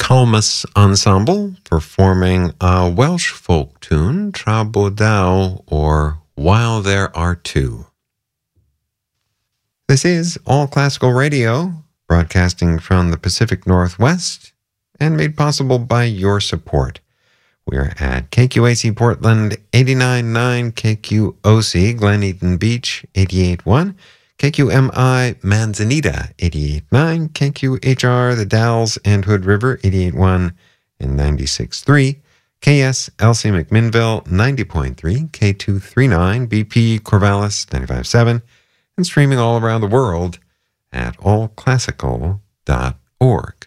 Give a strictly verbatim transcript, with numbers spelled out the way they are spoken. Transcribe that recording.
Calmus Ensemble performing a Welsh folk tune, Tra Bodau, or While There Are Two. This is All Classical Radio, broadcasting from the Pacific Northwest and made possible by your support. We're at K Q A C Portland eighty-nine point nine, K Q O C Glen Eden Beach eighty-eight point one, K Q M I Manzanita eighty-eight point nine, K Q H R The Dalles and Hood River eighty-eight point one and ninety-six point three, K S L C McMinnville ninety point three, K two thirty-nine, B P Corvallis ninety-five point seven, and streaming all around the world at all classical dot org.